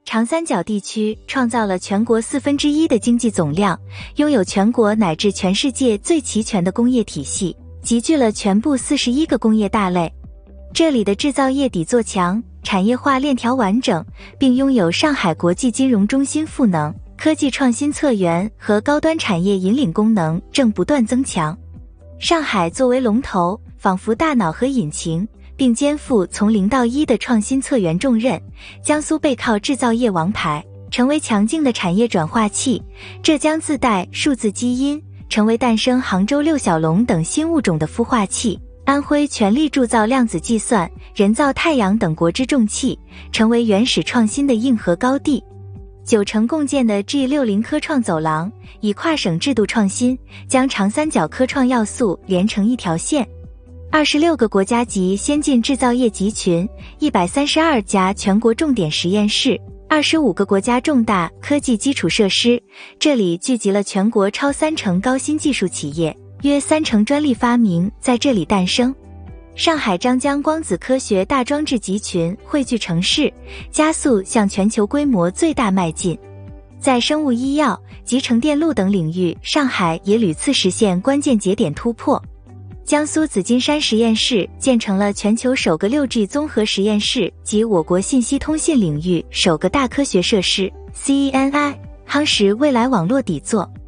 长三角地区创造了全国1/4的经济总量，拥有全国乃至全世界最齐全的工业体系，集聚了全部41个工业大类。这里的制造业底座强，产业化链条完整，并拥有上海国际金融中心赋能，科技创新策源和高端产业引领功能正不断增强。上海作为龙头，仿佛大脑和引擎，并肩负从0到1的创新策源重任。江苏背靠制造业王牌，成为强劲的产业转化器；浙江自带数字基因，成为诞生杭州6小龙等新物种的孵化器；安徽全力铸造量子计算、人造太阳等国之重器，成为原始创新的硬核高地。9城共建的 G60 科创走廊，以跨省制度创新，将长三角科创要素连成一条线。26个国家级先进制造业集群，132家全国重点实验室，25个国家重大科技基础设施，这里聚集了全国超30%高新技术企业，约30%专利发明在这里诞生。上海张江光子科学大装置集群汇聚城市，加速向全球规模最大迈进。在生物医药、集成电路等领域，上海也屡次实现关键节点突破。江苏紫金山实验室建成了全球首个 6G 综合实验室及我国信息通信领域首个大科学设施 CENI， 夯实未来网络底座。